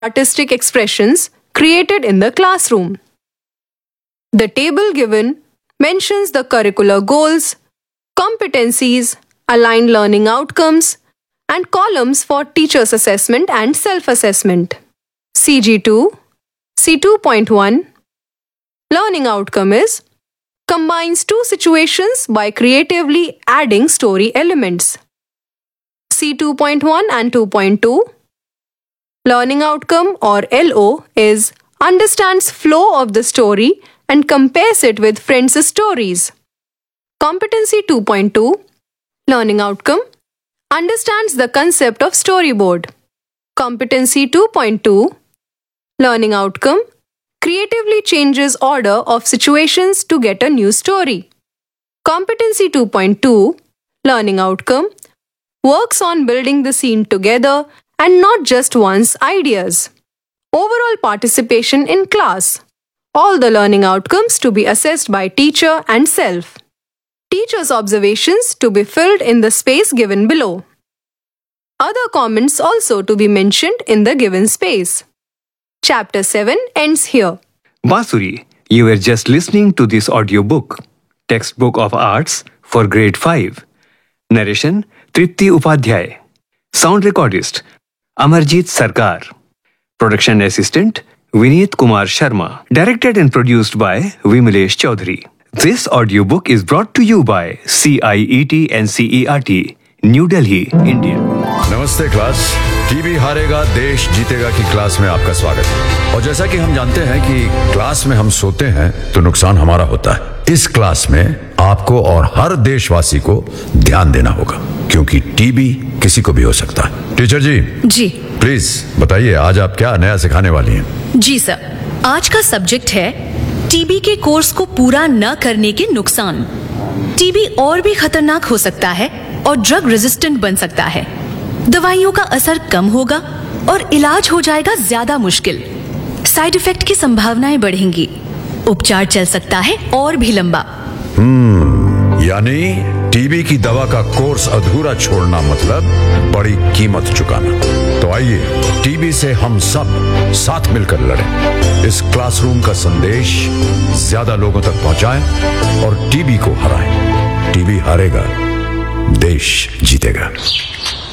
artistic expressions created in the classroom. The table given mentions the curricular goals, competencies, aligned learning outcomes, and columns for teachers' assessment and self-assessment. CG2, C2.1 Learning outcome is combines two situations by creatively adding story elements. C2.1 and 2.2 Learning outcome or LO is understands flow of the story and compares it with friends' stories. Competency 2.2 Learning outcome understands the concept of storyboard. Competency 2.2 Learning outcome creatively changes order of situations to get a new story. Competency 2.2 Learning outcome works on building the scene together and not just one's ideas. Overall participation in class. All the learning outcomes to be assessed by teacher and self. Teacher's observations to be filled in the space given below. Other comments also to be mentioned in the given space. Chapter 7 ends here. Basuri, you were just listening to this audiobook, Textbook of Arts for Grade 5. Narration, Tripti Upadhyay. Sound recordist, Amarjit Sarkar. Production assistant, Vineet Kumar Sharma. Directed and produced by Vimalesh Chaudhary. This audiobook is brought to you by CIET NCERT, New Delhi, India. नमस्ते class. TB हारेगा देश जीतेगा की class में आपका स्वागत है। और जैसा कि हम जानते हैं कि क्लास में हम सोते हैं तो नुकसान हमारा होता है। इस क्लास में आपको और हर देशवासी को ध्यान देना होगा, क्योंकि टीबी किसी को भी हो सकता है। टीचर जी प्लीज बताइए, आज आप क्या नया सिखाने वाली हैं? जी सर, आज का सब्जेक्ट है टीबी के कोर्स को पूरा न करने के नुकसान। टीबी और भी खतरनाक हो सकता है और ड्रग रेजिस्टेंट बन सकता है। दवाइयों का असर कम होगा और इलाज हो जाएगा ज्यादा मुश्किल। साइड इफेक्ट की संभावनाएं बढ़ेंगी। उपचार चल सकता है और भी लंबा। यानी टीबी की दवा का कोर्स अधूरा छोड़ना मतलब बड़ी कीमत चुकाना। तो आइए टीबी से हम सब साथ मिलकर लड़ें। इस क्लासरूम का संदेश ज्यादा लोगों तक पहुंचाएं और टीबी को हराएं। टीबी हारेगा, देश जीतेगा।